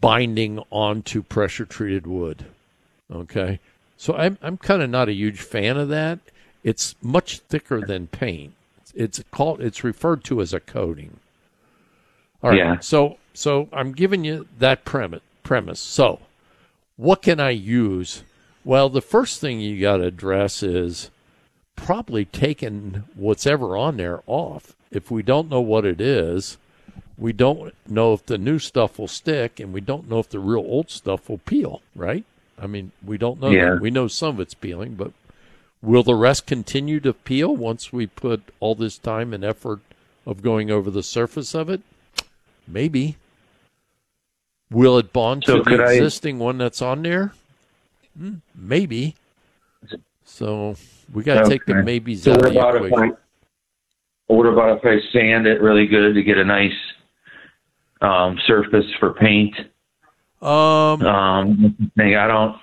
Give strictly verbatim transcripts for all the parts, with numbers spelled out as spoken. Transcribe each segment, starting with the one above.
binding onto pressure-treated wood. Okay? So I'm, I'm kind of not a huge fan of that. It's much thicker than paint. It's called. It's referred to as a coating. All right. Yeah. So so I'm giving you that premise. Premise. So what can I use? Well, the first thing you got to address is probably taking what's ever on there off. If we don't know what it is, we don't know if the new stuff will stick, and we don't know if the real old stuff will peel, right? I mean, we don't know. Yeah. That. We know some of it's peeling, but will the rest continue to peel once we put all this time and effort of going over the surface of it? Maybe. Will it bond So to the could I- existing one that's on there? Hmm, maybe. So we got to take the Okay. maybes So out what of the about if equation. I, what about if I sand it really good to get a nice um, surface for paint? Um, Um, thing I don't.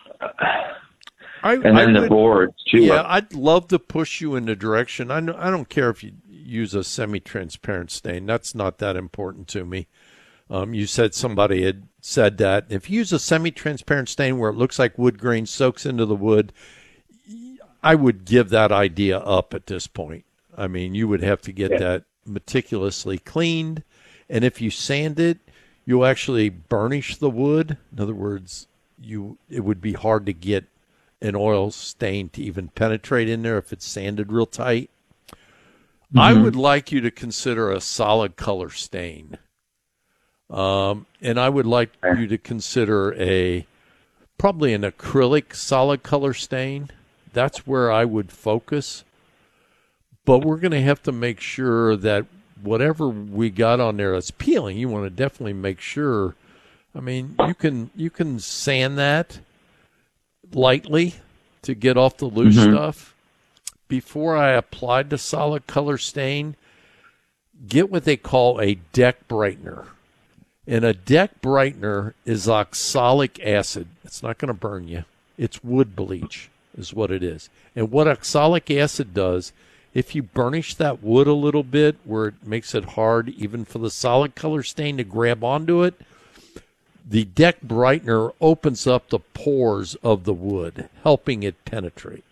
I, And I then the would- boards too. Yeah, I'd love to push you in the direction. I, know, I don't care if you use a semi-transparent stain. That's not that important to me. Um, you said somebody had said that. If you use a semi-transparent stain where it looks like wood grain soaks into the wood, I would give that idea up at this point. I mean, you would have to get Yeah. that meticulously cleaned. And if you sand it, you'll actually burnish the wood. In other words, you it would be hard to get an oil stain to even penetrate in there if it's sanded real tight. Mm-hmm. I would like you to consider a solid color stain. Um, and I would like you to consider a probably an acrylic solid color stain. That's where I would focus. But we're going to have to make sure that whatever we got on there that's peeling, you want to definitely make sure. I mean, you can you can sand that lightly to get off the loose mm-hmm. stuff. Before I applied the solid color stain, get what they call a deck brightener. And a deck brightener is oxalic acid. It's not going to burn you. It's wood bleach is what it is. And what oxalic acid does, if you burnish that wood a little bit where it makes it hard even for the solid color stain to grab onto it, the deck brightener opens up the pores of the wood, helping it penetrate.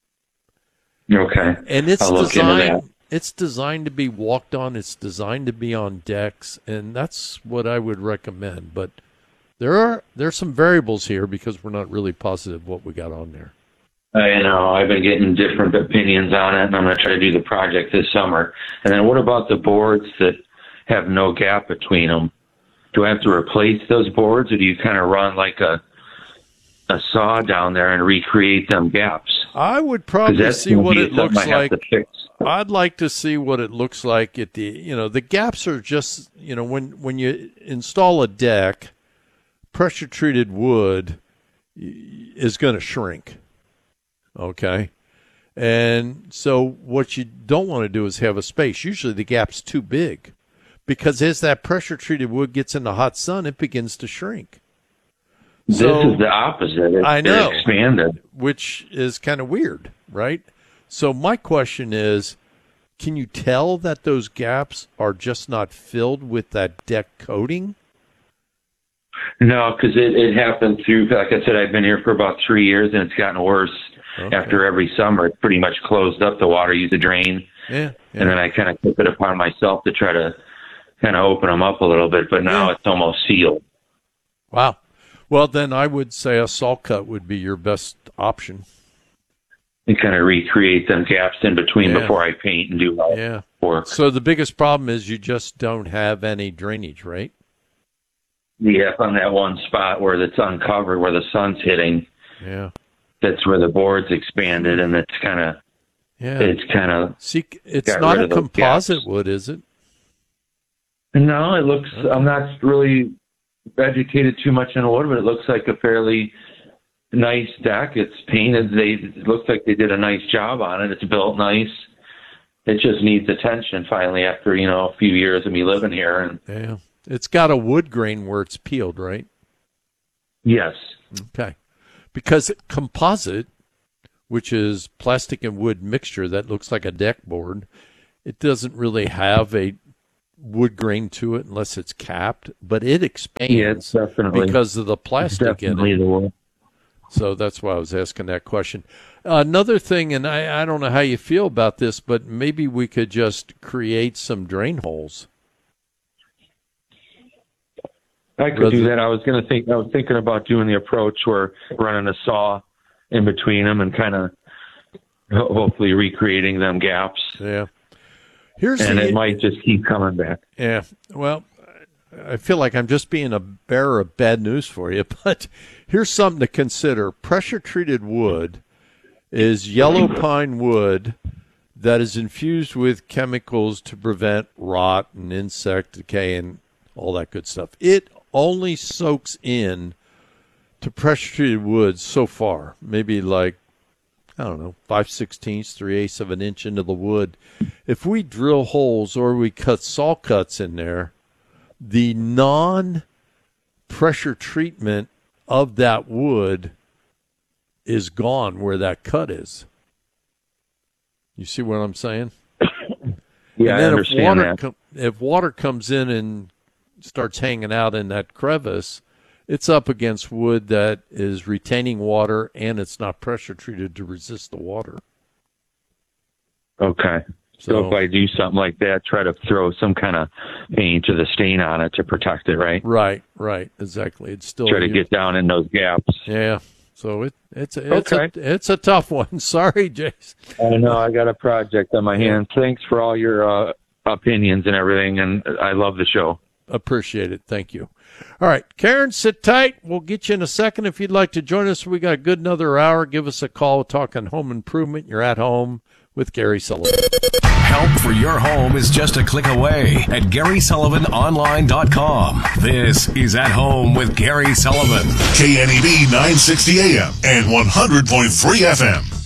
Okay. And it's I'll look into designed that. It's designed to be walked on. It's designed to be on decks, and that's what I would recommend. But there are there's some variables here because we're not really positive what we got on there. I know. I've been getting different opinions on it, and I'm going to try to do the project this summer. And then what about the boards that have no gap between them? Do I have to replace those boards, or do you kind of run like a a saw down there and recreate them gaps? I would probably see what it looks like. Fix. I'd like to see what it looks like at the, you know, the gaps are just, you know, when, when you install a deck, pressure treated wood is going to shrink. Okay. And so what you don't want to do is have a space. Usually the gap's too big because as that pressure treated wood gets in the hot sun, it begins to shrink. This So, is the opposite. It's I know, expanded. which is kind of weird, right? So my question is, can you tell that those gaps are just not filled with that deck coating? No, because it, it happened through, like I said, I've been here for about three years, and it's gotten worse Okay. after every summer. It's pretty much closed up. The water used to drain. Yeah, yeah. And then I kind of took it upon myself to try to kind of open them up a little bit, but now Yeah. it's almost sealed. Wow. Well, then I would say a salt cut would be your best option. And kind of recreate them gaps in between Yeah. before I paint and do my Yeah. work. So the biggest problem is you just don't have any drainage, right? Yeah, on that one spot where it's uncovered, where the sun's hitting, Yeah. that's where the board's expanded, and it's kind of, Yeah. it's kind of, See, it's got not rid a of those composite gaps. wood, is it? no, it looks, Okay. I'm not really educated too much in wood, but it looks like a fairly nice deck. It's painted. They, it looks like they did a nice job on it. It's built nice. It just needs attention finally after, you know, a few years of me living here. And Yeah. It's got a wood grain where it's peeled, right? yes, Okay. Because composite, which is plastic and wood mixture that looks like a deck board, it doesn't really have a wood grain to it unless it's capped, but it expands Yeah, it's definitely because of the it's plastic in definitely it. the wood. So that's why I was asking that question. Another thing, and I, I don't know how you feel about this, but maybe we could just create some drain holes. I could do that. I was going to think. I was thinking about doing the approach where running a saw in between them and kind of hopefully recreating them gaps. Yeah. Here's and the, it might just keep coming back. Yeah. Well, I feel like I'm just being a bearer of bad news for you, but here's something to consider. Pressure-treated wood is yellow pine wood that is infused with chemicals to prevent rot and insect decay and all that good stuff. It only soaks in to pressure-treated wood so far, maybe like, I don't know, five sixteenths, three eighths of an inch into the wood. If we drill holes or we cut saw cuts in there, the non-pressure treatment of that wood is gone where that cut is. You see what I'm saying? Yeah, and then I understand if water that. Com- if water comes in and starts hanging out in that crevice, it's up against wood that is retaining water and it's not pressure treated to resist the water. Okay. So, so if I do something like that, try to throw some kind of paint or the stain on it to protect it, right? Right, right, exactly. It's still try to get down in those gaps. Yeah. So it it's a, it's okay. a it's a tough one. Sorry, Jason. I know I got a project on my hands. Thanks for all your uh, opinions and everything, and I love the show. Appreciate it. Thank you. All right, Karen, sit tight. We'll get you in a second. If you'd like to join us, we got a good another hour. Give us a call. We're talking home improvement. You're at home with Gary Sullivan. Help for your home is just a click away at Gary Sullivan Online dot com. This is At Home with Gary Sullivan. K N E B nine sixty A M and one hundred point three F M.